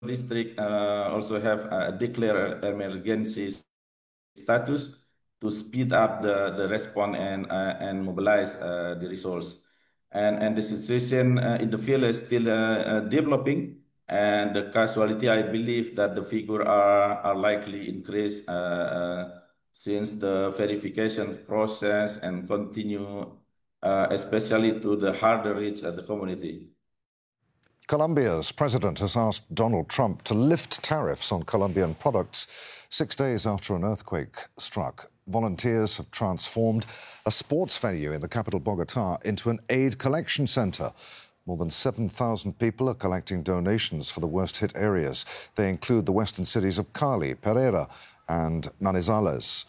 district also have declared emergency status to speed up the response and mobilize the resource. And the situation in the field is still developing, and the casualty, I believe that the figure are likely increase since the verification process and continue, especially to the harder reach the community. Colombia's president has asked Donald Trump to lift tariffs on Colombian products 6 days after an earthquake struck. Volunteers have transformed a sports venue in the capital, Bogota, into an aid collection centre. More than 7,000 people are collecting donations for the worst-hit areas. They include the western cities of Cali, Pereira and Manizales.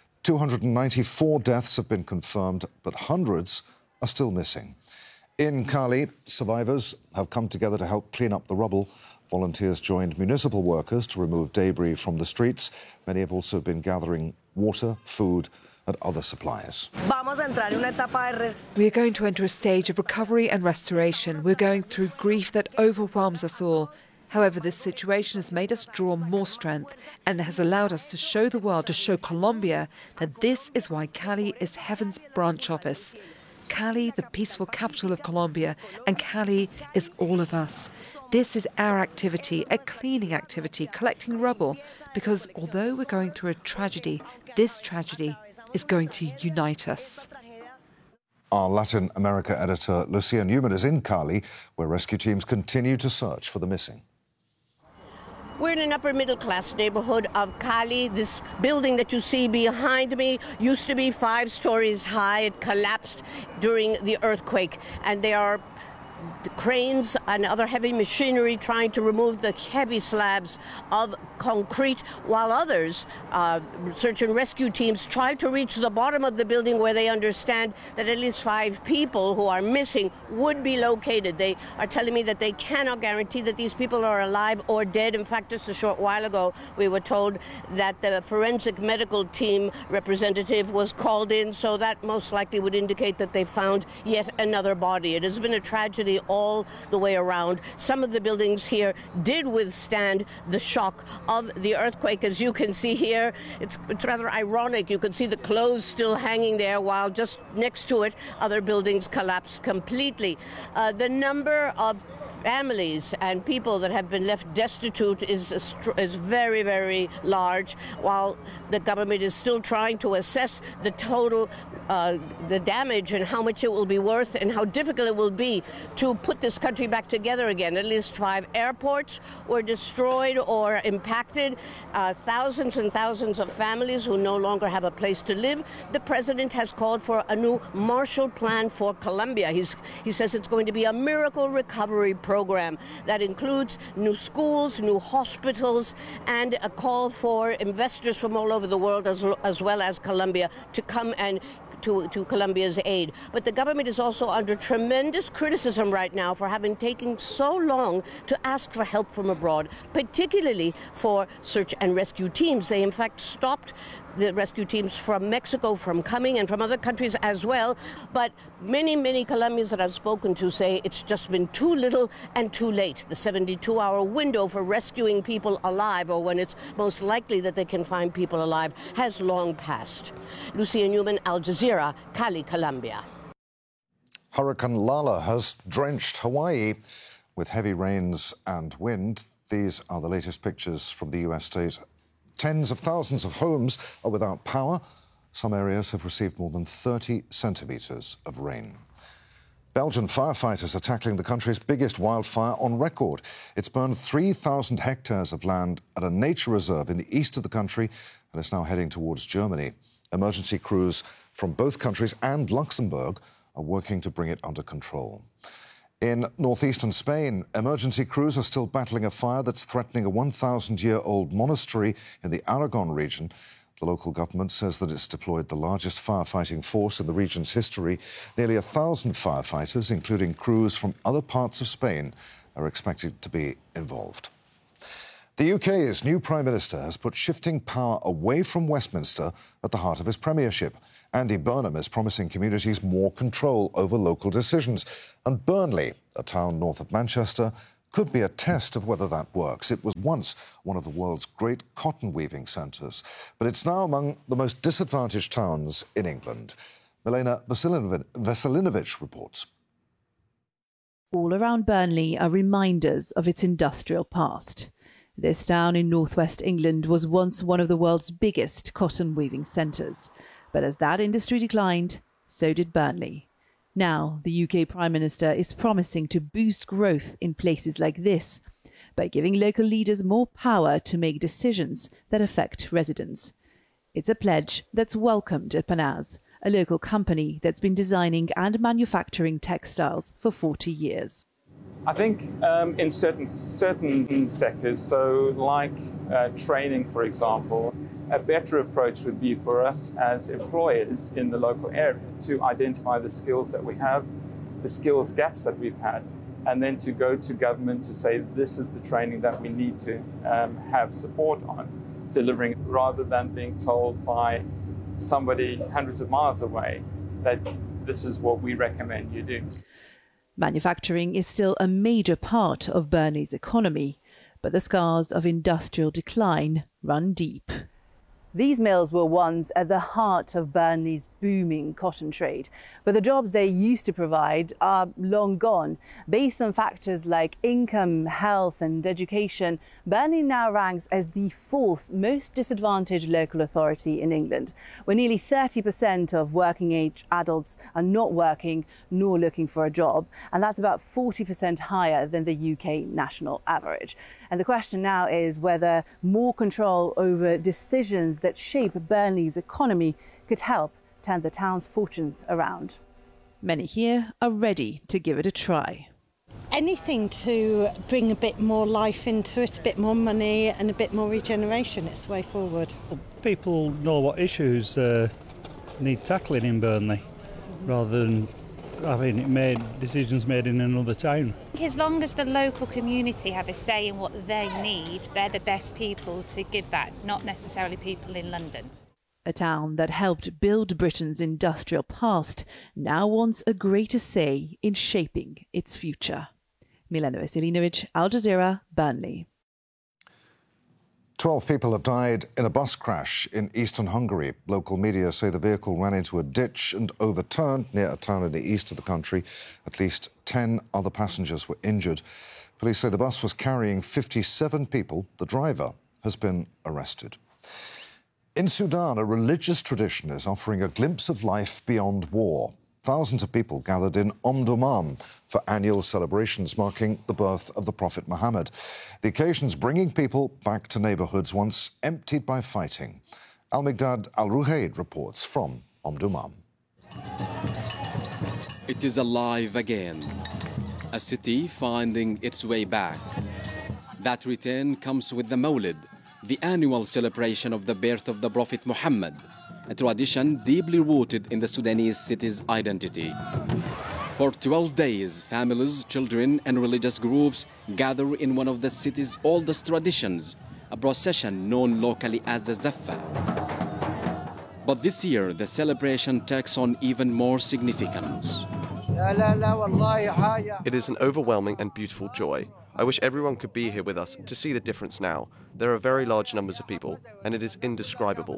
294 deaths have been confirmed, but hundreds are still missing. In Cali, survivors have come together to help clean up the rubble. Volunteers joined municipal workers to remove debris from the streets. Many have also been gathering water, food and other supplies. We are going to enter a stage of recovery and restoration. We're going through grief that overwhelms us all. However, this situation has made us draw more strength and has allowed us to show the world, to show Colombia, that this is why Cali is heaven's branch office. Cali, the peaceful capital of Colombia, and Cali is all of us. This is our activity, a cleaning activity, collecting rubble, because although we're going through a tragedy, this tragedy is going to unite us. Our Latin America editor, Lucia Newman, is in Cali, where rescue teams continue to search for the missing. We're in an upper-middle-class neighborhood of Cali. This building that you see behind me used to be 5 stories high. It collapsed during the earthquake, and there are cranes and other heavy machinery trying to remove the heavy slabs of concrete, while others, search and rescue teams, try to reach the bottom of the building where they understand that at least 5 people who are missing would be located. They are telling me that they cannot guarantee that these people are alive or dead. In fact, just a short while ago, we were told that the forensic medical team representative was called in, so that most likely would indicate that they found yet another body. It has been a tragedy all the way around. Some of the buildings here did withstand the shock of the earthquake. As you can see here, it's rather ironic. You can see the clothes still hanging there, while just next to it, other buildings collapsed completely. The number of families and people that have been left destitute is very, very large, while the government is still trying to assess the total the damage and how much it will be worth and how difficult it will be to put this country back together again. At least 5 airports were destroyed or impacted, thousands and thousands of families who no longer have a place to live. The president has called for a new Marshall Plan for Colombia. He says it's going to be a miracle recovery program that includes new schools, new hospitals, and a call for investors from all over the world, as well as Colombia, to come and to Colombia's aid. But the government is also under tremendous criticism right now for having taken so long to ask for help from abroad, particularly for search and rescue teams. They, in fact, stopped the rescue teams from Mexico from coming, and from other countries as well. But many, many Colombians that I've spoken to say it's just been too little and too late. The 72-hour window for rescuing people alive, or when it's most likely that they can find people alive, has long passed. Lucia Newman, Al Jazeera, Cali, Colombia. Hurricane Lala has drenched Hawaii with heavy rains and wind. These are the latest pictures from the U.S. state. Tens of thousands of homes are without power. Some areas have received more than 30 centimetres of rain. Belgian firefighters are tackling the country's biggest wildfire on record. It's burned 3,000 hectares of land at a nature reserve in the east of the country and is now heading towards Germany. Emergency crews from both countries and Luxembourg are working to bring it under control. In northeastern Spain, emergency crews are still battling a fire that's threatening a 1,000-year-old monastery in the Aragon region. The local government says that it's deployed the largest firefighting force in the region's history. Nearly 1,000 firefighters, including crews from other parts of Spain, are expected to be involved. The UK's new Prime Minister has put shifting power away from Westminster at the heart of his premiership. Andy Burnham is promising communities more control over local decisions. And Burnley, a town north of Manchester, could be a test of whether that works. It was once one of the world's great cotton weaving centres, but it's now among the most disadvantaged towns in England. Milena Veselinovic reports. All around Burnley are reminders of its industrial past. This town in northwest England was once one of the world's biggest cotton weaving centres. But as that industry declined, so did Burnley. Now, the UK Prime Minister is promising to boost growth in places like this by giving local leaders more power to make decisions that affect residents. It's a pledge that's welcomed at Panaz, a local company that's been designing and manufacturing textiles for 40 years. I think in certain sectors, so like training, for example, a better approach would be for us as employers in the local area to identify the skills that we have, the skills gaps that we've had, and then to go to government to say this is the training that we need to have support on delivering, rather than being told by somebody hundreds of miles away that this is what we recommend you do. Manufacturing is still a major part of Burnley's economy, but the scars of industrial decline run deep. These mills were once at the heart of Burnley's booming cotton trade, but the jobs they used to provide are long gone. Based on factors like income, health and education, Burnley now ranks as the fourth most disadvantaged local authority in England, where nearly 30% of working-age adults are not working nor looking for a job, and that's about 40% higher than the UK national average. And the question now is whether more control over decisions that shape Burnley's economy could help turn the town's fortunes around. Many here are ready to give it a try. Anything to bring a bit more life into it, a bit more money and a bit more regeneration, it's the way forward. People know what issues need tackling in Burnley, rather than having decisions made in another town. As long as the local community have a say in what they need, they're the best people to give that, not necessarily people in London. A town that helped build Britain's industrial past now wants a greater say in shaping its future. Milena Veselinovic, Al Jazeera, Burnley. 12 people have died in a bus crash in eastern Hungary. Local media say the vehicle ran into a ditch and overturned near a town in the east of the country. At least 10 other passengers were injured. Police say the bus was carrying 57 people. The driver has been arrested. In Sudan, a religious tradition is offering a glimpse of life beyond war. Thousands of people gathered in Omdurman for annual celebrations marking the birth of the Prophet Muhammad. The occasion's bringing people back to neighbourhoods once emptied by fighting. Al-Migdad Al-Ruhaid reports from Omdurman. It is alive again, a city finding its way back. That return comes with the Mawlid, the annual celebration of the birth of the Prophet Muhammad, a tradition deeply rooted in the Sudanese city's identity. For 12 days, families, children and religious groups gather in one of the city's oldest traditions, a procession known locally as the Zaffa. But this year, the celebration takes on even more significance. It is an overwhelming and beautiful joy. I wish everyone could be here with us to see the difference now. There are very large numbers of people, and it is indescribable.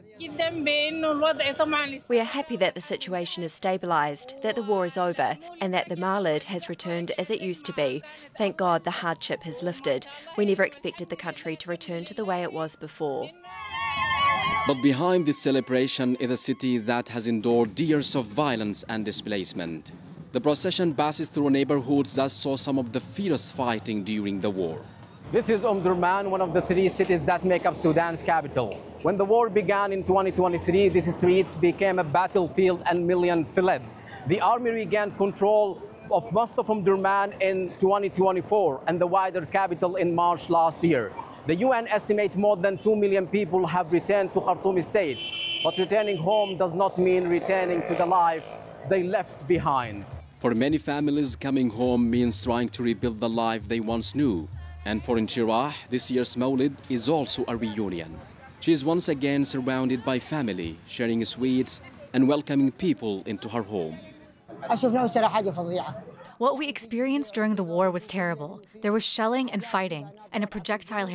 We are happy that the situation is stabilised, that the war is over, and that the Mawlid has returned as it used to be. Thank God the hardship has lifted. We never expected the country to return to the way it was before. But behind this celebration is a city that has endured years of violence and displacement. The procession passes through neighborhoods that saw some of the fierce fighting during the war. This is Omdurman, one of the 3 cities that make up Sudan's capital. When the war began in 2023, these streets became a battlefield and millions fled. The army regained control of most of Omdurman in 2024 and the wider capital in March last year. The UN estimates more than 2 million people have returned to Khartoum state. But returning home does not mean returning to the life they left behind. For many families, coming home means trying to rebuild the life they once knew. And for Inshirah, this year's Mawlid is also a reunion. She is once again surrounded by family, sharing sweets and welcoming people into her home. What we experienced during the war was terrible. There was shelling and fighting, and a projectile